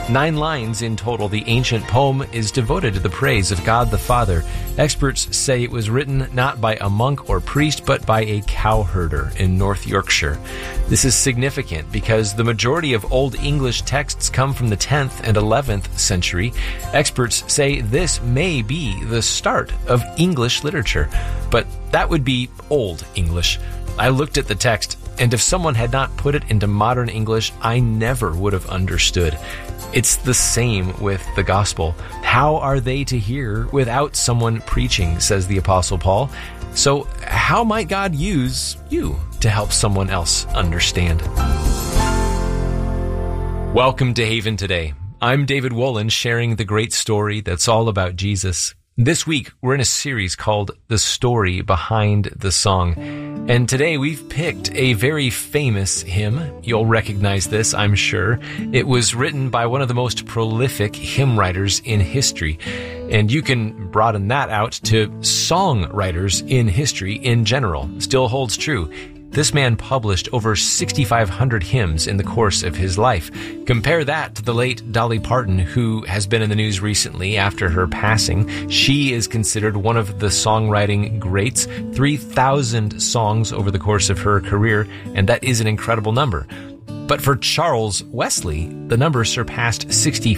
9 lines in total, the ancient poem is devoted to the praise of God the Father. Experts say it was written not by a monk or priest, but by a cowherder in North Yorkshire. This is significant because the majority of Old English texts come from the 10th and 11th century. Experts say this may be the start of English literature, but that would be Old English. I looked at the text, and if someone had not put it into modern English, I never would have understood. It's the same with the gospel. How are they to hear without someone preaching, says the Apostle Paul. So how might God use you to help someone else understand? Welcome to Haven Today. I'm David Wolin, sharing the great story that's all about Jesus. This week, we're in a series called The Story Behind the Song. And today we've picked a very famous hymn. You'll recognize this, I'm sure. It was written by one of the most prolific hymn writers in history. And you can broaden that out to songwriters in history in general. Still holds true. This man published over 6,500 hymns in the course of his life. Compare that to the late Dolly Parton, who has been in the news recently after her passing. She is considered one of the songwriting greats, 3,000 songs over the course of her career, and that is an incredible number. But for Charles Wesley, the number surpassed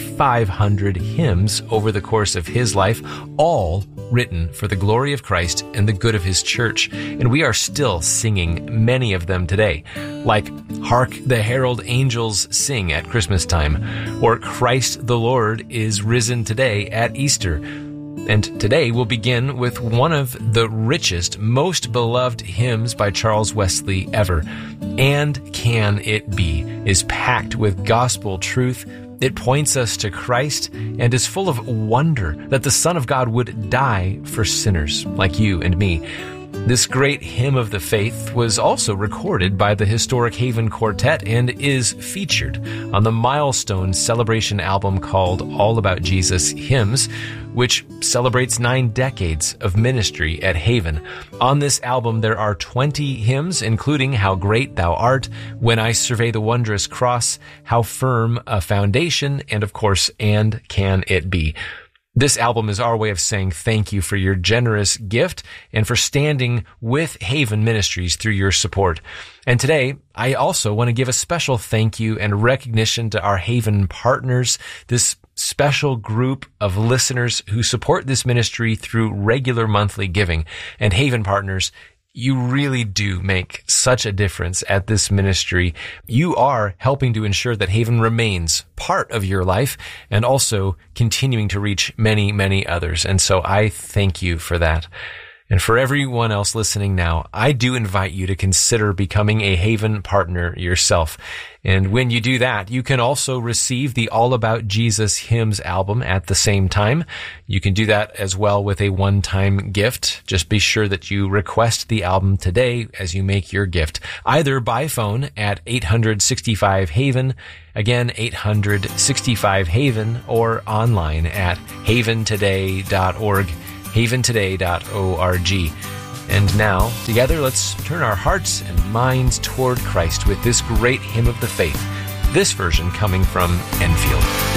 6,500 hymns over the course of his life, all written for the glory of Christ and the good of his church. And we are still singing many of them today, like Hark the Herald Angels Sing at Christmas time, or Christ the Lord is Risen Today at Easter. And today we'll begin with one of the richest, most beloved hymns by Charles Wesley ever. And Can It Be is packed with gospel truth. It points us to Christ and is full of wonder that the Son of God would die for sinners like you and me. This great hymn of the faith was also recorded by the historic Haven Quartet and is featured on the Milestone Celebration album called All About Jesus Hymns, which celebrates 9 decades of ministry at Haven. On this album, there are 20 hymns, including How Great Thou Art, When I Survey the Wondrous Cross, How Firm a Foundation, and of course, And Can It Be. This album is our way of saying thank you for your generous gift and for standing with Haven Ministries through your support. And today, I also want to give a special thank you and recognition to our Haven partners, this special group of listeners who support this ministry through regular monthly giving. And Haven partners, you really do make such a difference at this ministry. You are helping to ensure that Haven remains part of your life and also continuing to reach many, many others. And so I thank you for that. And for everyone else listening now, I do invite you to consider becoming a Haven partner yourself. And when you do that, you can also receive the All About Jesus Hymns album at the same time. You can do that as well with a one-time gift. Just be sure that you request the album today as you make your gift, either by phone at 865-HAVEN, again, 865-HAVEN, or online at haventoday.org. haventoday.org. And now, together, let's turn our hearts and minds toward Christ with this great hymn of the faith, this version coming from Enfield.